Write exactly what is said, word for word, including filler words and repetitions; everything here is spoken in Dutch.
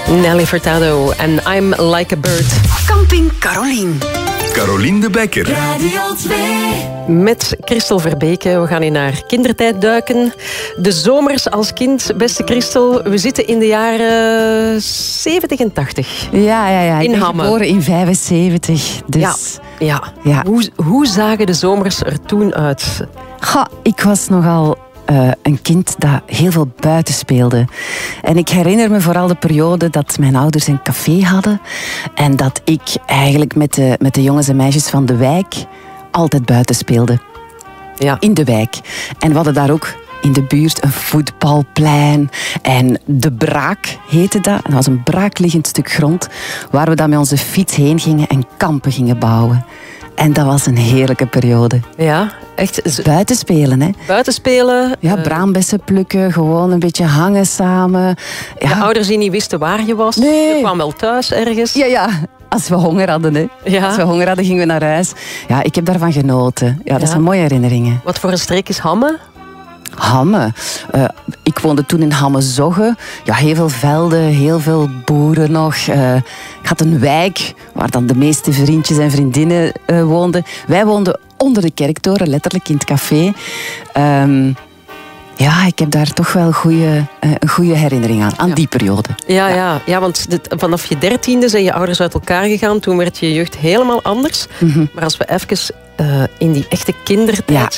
Nelly Furtado en I'm Like a Bird. Camping Carolien. Carolien de Bekker. Radio twee. Met Christel Verbeke. We gaan in haar kindertijd duiken. De zomers als kind, beste Christel. We zitten in de jaren zeventig en tachtig. Ja, ja, ja. Ik In ben Hamme. geboren in vijfenzeventig. Dus Ja, ja. Ja. Hoe, hoe zagen de zomers er toen uit? Ga, ik was nogal uh, een kind dat heel veel buiten speelde. En ik herinner me vooral de periode dat mijn ouders een café hadden. En dat ik eigenlijk met de, met de jongens en meisjes van de wijk altijd buiten speelde. Ja. In de wijk. En we hadden daar ook in de buurt een voetbalplein. En de Braak heette dat. En dat was een braakliggend stuk grond waar we dan met onze fiets heen gingen en kampen gingen bouwen. En dat was een heerlijke periode. Ja, echt. z- Buiten spelen, hè. Buiten spelen. Ja, eh, braambessen plukken, gewoon een beetje hangen samen. de Ja, ouders die niet wisten waar je was. Nee. Je kwam wel thuis ergens. ja, ja. Als we honger hadden, hè. Ja. Als we honger hadden, gingen we naar huis. Ja, ik heb daarvan genoten. Ja, dat Ja. zijn mooie herinneringen. Wat voor een streek is Hamme? Hamme. Uh, ik woonde toen in Hamme-Zogge. Ja, heel veel velden, heel veel boeren nog. Uh, ik had een wijk waar dan de meeste vriendjes en vriendinnen uh, woonden. Wij woonden onder de kerktoren, letterlijk in het café. Um, ja, ik heb daar toch wel goeie, uh, een goede herinnering aan, aan Ja. die periode. Ja, ja. ja, ja want dit- vanaf je dertiende zijn je ouders uit elkaar gegaan. Toen werd je jeugd helemaal anders. Mhm. Maar als we even uh, in die echte kindertijd Ja.